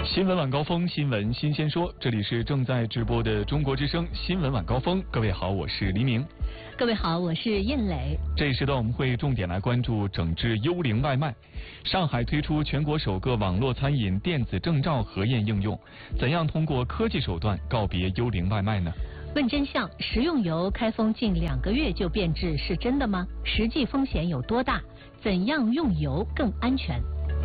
新闻晚高峰，新闻新鲜说，这里是正在直播的中国之声新闻晚高峰。各位好，我是黎明。 各位好，我是燕磊。 这一时段我们会重点来关注整治幽灵外卖。上海推出全国首个网络餐饮电子证照核验应用，怎样通过科技手段告别幽灵外卖呢？ 问真相，食用油开封近2个月就变质是真的吗？实际风险有多大？怎样用油更安全？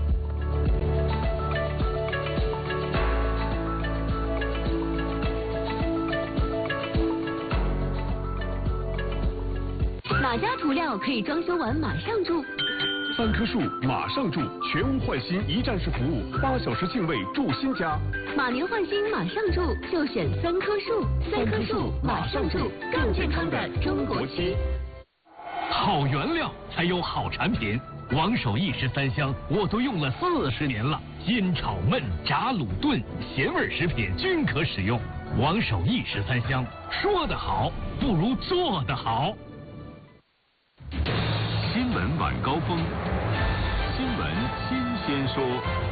哪家涂料可以装修完马上住 ？3棵树马上住，全屋换新一站式服务，8小时净位住新家。 马年换新马上住，就选3棵树，3棵树马上住，更健康的中国区。 好原料才有好产品，王守义13香我都用了40年了，煎炒焖炸卤炖咸味食品均可使用。王守义13香，说得好不如做得好。 新闻晚高峰，新闻新鲜说。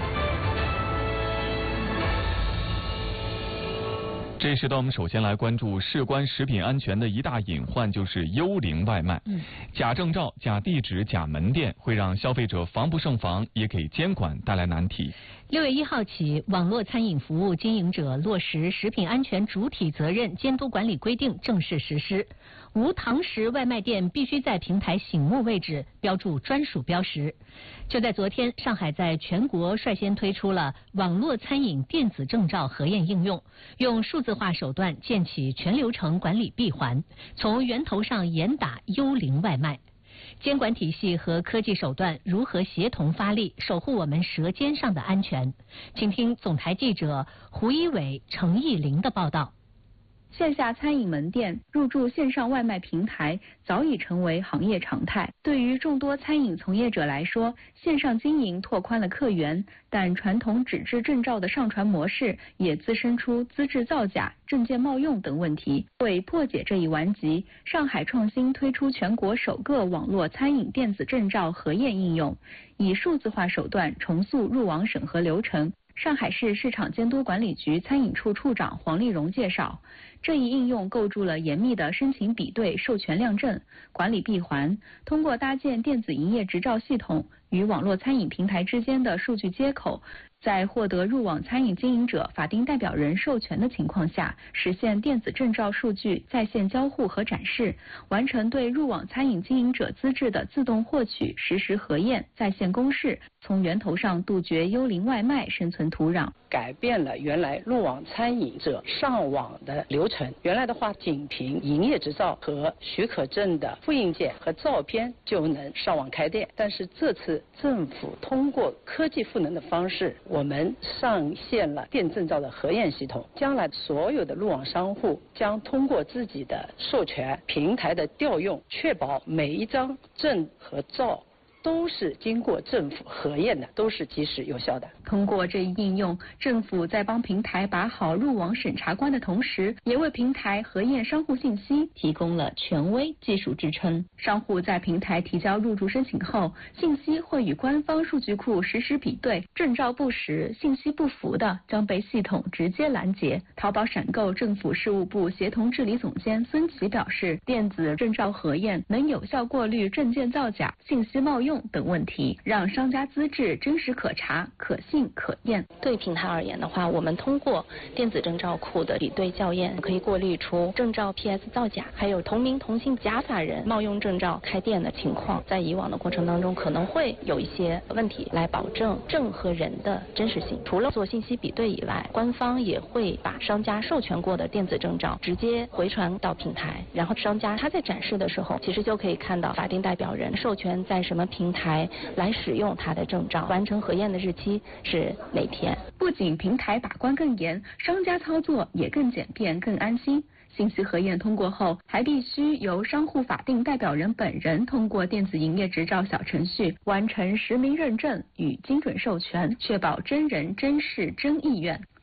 这时段我们首先来关注事关食品安全的一大隐患，就是幽灵外卖。假证照、假地址、假门店会让消费者防不胜防，也给监管带来难题。 6月1号起，网络餐饮服务经营者落实食品安全主体责任监督管理规定正式实施。无堂食外卖店必须在平台醒目位置标注专属标识。就在昨天，上海在全国率先推出了网络餐饮电子证照核验应用，用数字化手段建起全流程管理闭环，从源头上严打幽灵外卖。监管体系和科技手段如何协同发力，守护我们舌尖上的安全？请听总台记者胡一伟、程艺林的报道。 线下餐饮门店入驻线上外卖平台早已成为行业常态。对于众多餐饮从业者来说，线上经营拓宽了客源，但传统纸质证照的上传模式也滋生出资质造假、证件冒用等问题。为破解这一顽疾，上海创新推出全国首个网络餐饮电子证照核验应用，以数字化手段重塑入网审核流程。上海市市场监督管理局餐饮处处长黄丽蓉介绍，这一应用构筑了严密的申请比对、授权量证、管理闭环，通过搭建电子营业执照系统与网络餐饮平台之间的数据接口，在获得入网餐饮经营者法定代表人授权的情况下，实现电子证照数据在线交互和展示，完成对入网餐饮经营者资质的自动获取、实时核验、在线公示，从源头上杜绝幽灵外卖生存土壤。 改变了原来入网餐饮者上网的流程，原来的话仅凭营业执照和许可证的复印件和照片就能上网开店，但是这次政府通过科技赋能的方式，我们上线了电证照的核验系统，将来所有的入网商户将通过自己的授权平台的调用，确保每一张证和照都是经过政府核验的，都是及时有效的。 通过这一应用，政府在帮平台把好入网审查关的同时，也为平台核验商户信息提供了权威技术支撑。商户在平台提交入驻申请后，信息会与官方数据库实时比对，证照不实、信息不符的将被系统直接拦截。淘宝闪购政府事务部协同治理总监孙琦表示，电子证照核验能有效过滤证件造假、信息冒用等问题，让商家资质真实可查、可信可验。 对平台而言的话，我们通过电子证照库的比对校验，可以过滤出证照 PS 造假，还有同名同姓假法人冒用证照开店的情况。在以往的过程当中，可能会有一些问题，来保证证和人的真实性。除了做信息比对以外，官方也会把商家授权过的电子证照直接回传到平台，然后商家他在展示的时候，其实就可以看到法定代表人授权在什么平台来使用他的证照，完成核验的日期是哪天。 不仅平台把关更严，商家操作也更简便、更安心。信息核验通过后，还必须由商户法定代表人本人通过电子营业执照小程序完成实名认证与精准授权，确保真人真事真意愿。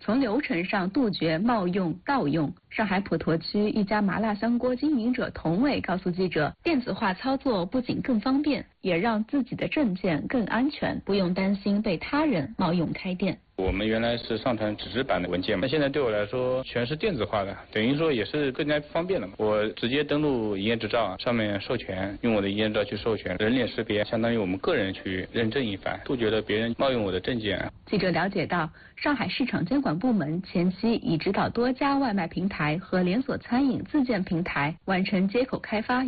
从流程上杜绝冒用、盗用。上海普陀区一家麻辣香锅经营者童伟告诉记者，电子化操作不仅更方便，也让自己的证件更安全，不用担心被他人冒用开店。 我们原来是上传纸质版的文件嘛，那现在对我来说全是电子化的，等于说也是更加方便了嘛。我直接登录营业执照，上面授权，用我的营业执照去授权，人脸识别，相当于我们个人去认证一番，杜绝了别人冒用我的证件。 记者了解到，上海市场监管部门前期已指导多家外卖平台和连锁餐饮自建平台完成接口开发。